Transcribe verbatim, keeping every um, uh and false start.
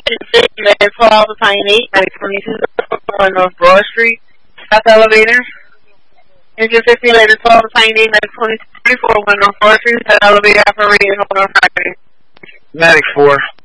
twelve Pine eight, nine twenty-two, one North Broad Street, South Elevator. Engine fifteen, later twelve Pine eight, nine twenty-two, one North Broad Street, South Elevator, operating on Friday. Medic four.